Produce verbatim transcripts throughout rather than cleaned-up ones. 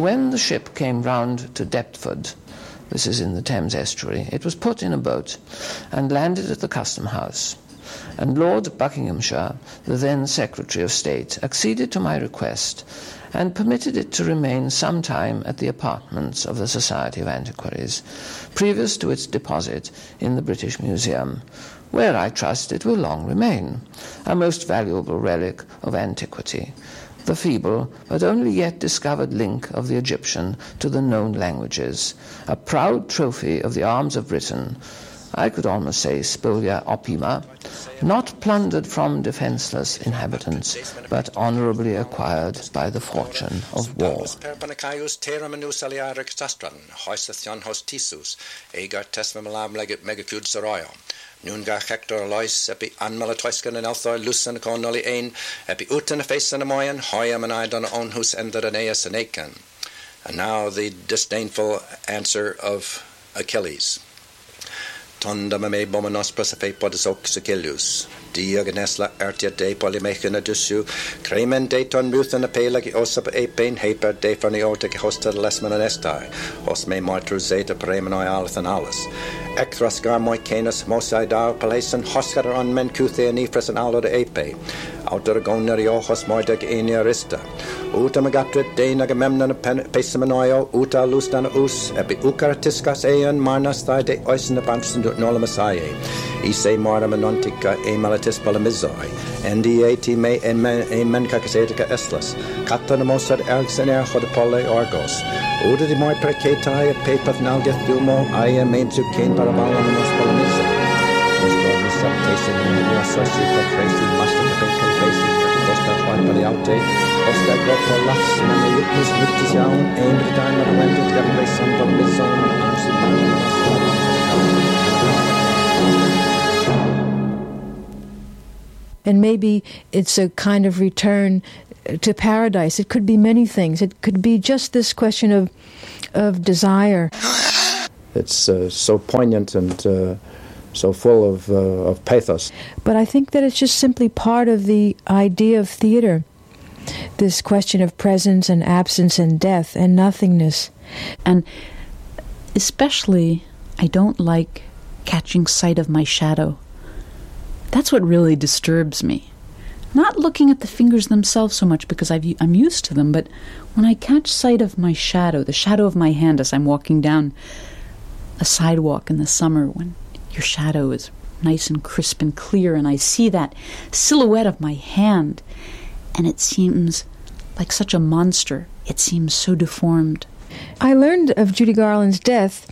when the ship came round to Deptford, this is in the Thames estuary, it was put in a boat and landed at the Custom House. And Lord Buckinghamshire, the then Secretary of State, acceded to my request and permitted it to remain some time at the apartments of the Society of Antiquaries, previous to its deposit in the British Museum, where I trust it will long remain, a most valuable relic of antiquity, the feeble but only yet discovered link of the Egyptian to the known languages, a proud trophy of the arms of Britain, I could almost say spolia opima, not plundered from defenceless inhabitants, but honourably acquired by the fortune of war. Nunga Hector Lois, epi Anmala Toiskan and Althor, Lucan Connolly Ain, epi Utan a face and a moyan, Hoyam and I don on whose ended an Aeus and Acan. And now the disdainful answer of Achilles. Tonda me bomanos prosafe podis ox Achilles. Diagonesla ertia de polymechana dusu, Cremen de ton ruth and a pelag osap apain, haper de farniotic hosta lesman and estai, osme martru zeta premenoi alathan alis. Ecthras garmoi canis mosai dar palason, hoscar on men cuthe and ephras and alo de ape. Outer goneriojos moideg eniarista. Uta magatrit de nagamemnon pesamanoio, uta lustan us, epi ucaratiscas eon marnas thai de oisin of amstin nolamasae. Ise maram anontica e malatis polemizoi. N D A T me e men cacasetica eslas. Catana mosad ergsener hodopole orgos. Uda di moi precatai et papath nalgeth dumo, aia main to cane parabalanos polemiza. Ostor misaptation in the associ for crazy master of bacon facing. Ostor juan paliaute. Oscar gopo las man lupus nuptis jaun, ein britain of wendet gambe sam polemizon, ansi parabalanos. And maybe it's a kind of return to paradise. It could be many things. It could be just this question of of desire. It's uh, so poignant and uh, so full of, uh, of pathos. But I think that it's just simply part of the idea of theater, this question of presence and absence and death and nothingness. And especially, I don't like catching sight of my shadow. That's what really disturbs me. Not looking at the fingers themselves so much because I've, I'm used to them, but when I catch sight of my shadow, the shadow of my hand as I'm walking down a sidewalk in the summer when your shadow is nice and crisp and clear, and I see that silhouette of my hand, and it seems like such a monster. It seems so deformed. I learned of Judy Garland's death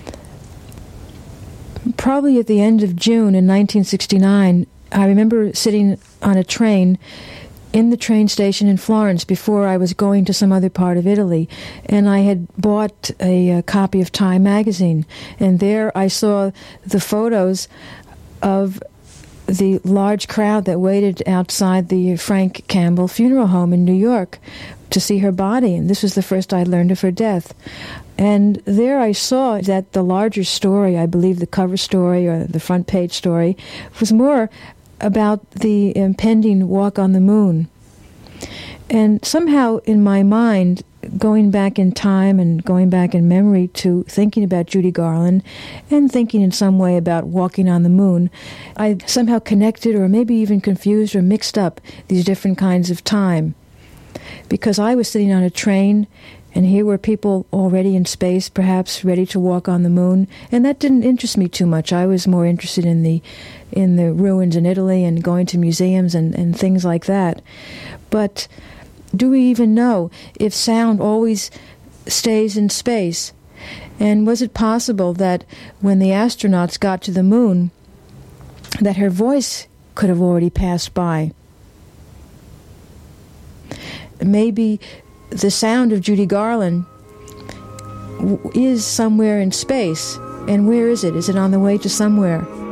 probably at the end of June in nineteen sixty-nine. I remember sitting on a train in the train station in Florence before I was going to some other part of Italy, and I had bought a, a copy of Time magazine, and there I saw the photos of the large crowd that waited outside the Frank Campbell funeral home in New York to see her body, and this was the first I learned of her death. And there I saw that the larger story, I believe the cover story or the front page story, was more about the impending walk on the moon. And somehow in my mind, going back in time and going back in memory to thinking about Judy Garland and thinking in some way about walking on the moon, I somehow connected or maybe even confused or mixed up these different kinds of time. Because I was sitting on a train, and here were people already in space, perhaps ready to walk on the moon, and that didn't interest me too much. I was more interested in the in the ruins in Italy and going to museums and, and things like that. But do we even know if sound always stays in space? And was it possible that when the astronauts got to the moon, that her voice could have already passed by? Maybe the sound of Judy Garland is somewhere in space. And where is it? Is it on the way to somewhere?